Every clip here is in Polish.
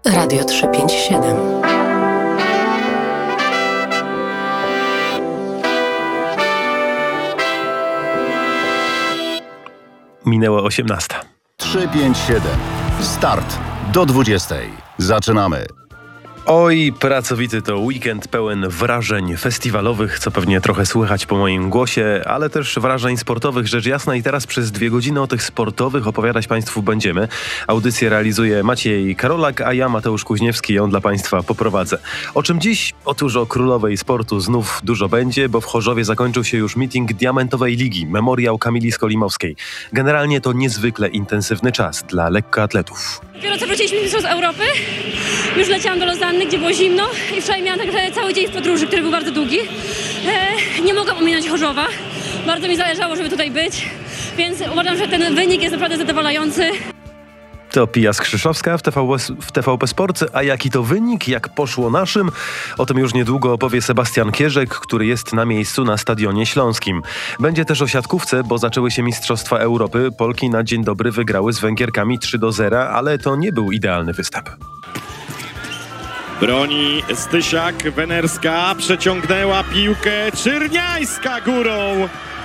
Radio 357. Minęła 18. 357. Start do 20. Zaczynamy. Oj, pracowity to weekend pełen wrażeń festiwalowych, co pewnie trochę słychać po moim głosie, ale też wrażeń sportowych, rzecz jasna, i teraz przez 2 godziny o tych sportowych opowiadać Państwu będziemy. Audycję realizuje Maciej Karolak, a ja, Mateusz Kuźniewski, ją dla Państwa poprowadzę. O czym dziś? Otóż o królowej sportu znów dużo będzie, bo w Chorzowie zakończył się już meeting Diamentowej Ligi, memoriał Kamili Skolimowskiej. Generalnie to niezwykle intensywny czas dla lekkoatletów. Dopiero co wróciliśmy z Mistrzostw Europy, już leciałam do Lozanny, gdzie było zimno, i wczoraj miałam także cały dzień w podróży, który był bardzo długi. Nie mogłam ominąć Chorzowa, bardzo mi zależało, żeby tutaj być, więc uważam, że ten wynik jest naprawdę zadowalający. To Pia Skrzyszowska w TVP Sport, a jaki to wynik, jak poszło naszym? O tym już niedługo opowie Sebastian Kierzek, który jest na miejscu na Stadionie Śląskim. Będzie też o siatkówce, bo zaczęły się Mistrzostwa Europy. Polki na dzień dobry wygrały z Węgierkami 3-0, ale to nie był idealny występ. Broni Stysiak, Wenerska przeciągnęła piłkę, Czyrniańska górą.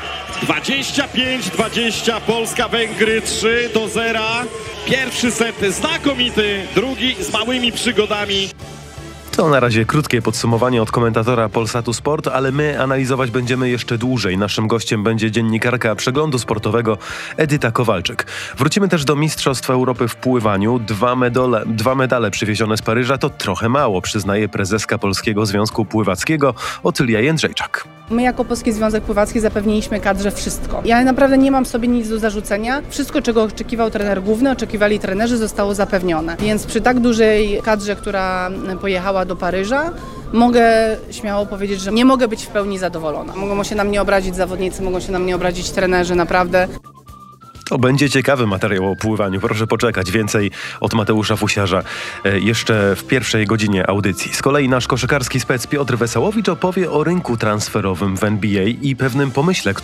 25-20, Polska-Węgry 3-0. Pierwszy set znakomity, drugi z małymi przygodami. To na razie krótkie podsumowanie od komentatora Polsatu Sport, ale my analizować będziemy jeszcze dłużej. Naszym gościem będzie dziennikarka Przeglądu Sportowego Edyta Kowalczyk. Wrócimy też do Mistrzostw Europy w pływaniu. 2 medale przywiezione z Paryża to trochę mało, przyznaje prezeska Polskiego Związku Pływackiego Otylia Jędrzejczak. My jako Polski Związek Pływacki zapewniliśmy kadrze wszystko. Ja naprawdę nie mam sobie nic do zarzucenia. Wszystko, czego oczekiwał trener główny, oczekiwali trenerzy, zostało zapewnione. Więc przy tak dużej kadrze, która pojechała do Paryża, mogę śmiało powiedzieć, że nie mogę być w pełni zadowolona. Mogą się na mnie obrazić zawodnicy, mogą się na mnie obrazić trenerzy, naprawdę. To będzie ciekawy materiał o pływaniu. Proszę poczekać. Więcej od Mateusza Fusiarza jeszcze w pierwszej godzinie audycji. Z kolei nasz koszykarski spec Piotr Wesołowicz opowie o rynku transferowym w NBA i pewnym pomyśle,